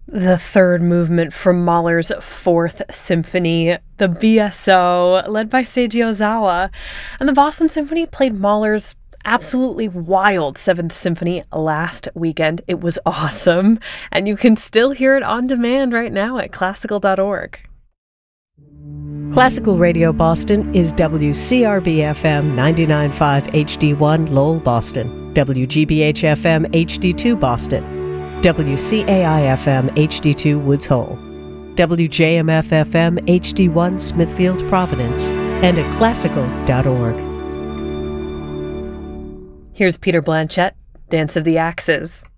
The third movement from Mahler's Fourth Symphony, the BSO, led by Seiji Ozawa. And the Boston Symphony played Mahler's absolutely wild Seventh Symphony last weekend. It was awesome. And you can still hear it on demand right now at classical.org. Classical Radio Boston is WCRB-FM 99.5 HD1 Lowell, Boston, WGBH-FM HD2 Boston, WCAI-FM HD2 Woods Hole, WJMF-FM HD1 Smithfield, Providence, and at classical.org. Here's Peter Blanchett, Dance of the Axes.